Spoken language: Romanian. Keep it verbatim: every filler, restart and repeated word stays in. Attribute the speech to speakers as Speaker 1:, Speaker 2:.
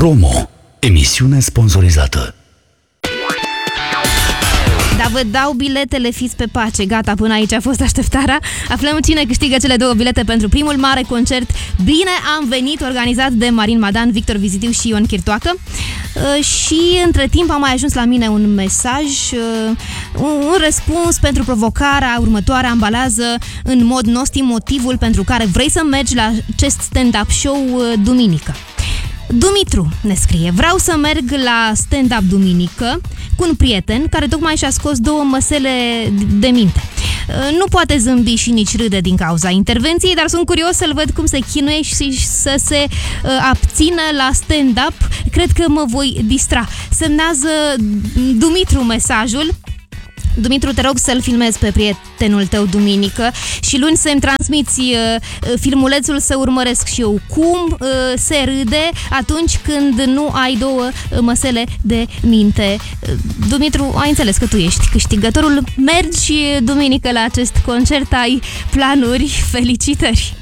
Speaker 1: Promo. Emisiune sponsorizată.
Speaker 2: Da, vă dau biletele, fiți pe pace. Gata, până aici a fost așteptarea. Aflăm cine câștigă cele două bilete pentru primul mare concert Bine am venit, organizat de Marin Madan, Victor Vizitiu și Ion Chirtoacă. Și între timp a mai ajuns la mine un mesaj, un răspuns pentru provocarea următoare. Ambalează în mod nostim motivul pentru care vrei să mergi la acest stand-up show duminică. Dumitru ne scrie: vreau să merg la stand-up duminică cu un prieten care tocmai și-a scos două măsele de minte. Nu poate zâmbi și nici râde din cauza intervenției, dar sunt curios să-l văd cum se chinuie și să se abțină la stand-up. Cred că mă voi distra. Semnează Dumitru mesajul. Dumitru, te rog să-l filmezi pe prietenul tău duminică și luni să-mi transmiți uh, filmulețul să urmăresc și eu cum uh, se râde atunci când nu ai două măsele de minte. Uh, Dumitru, ai înțeles că tu ești câștigătorul. Mergi duminică la acest concert, ai planuri, felicitări!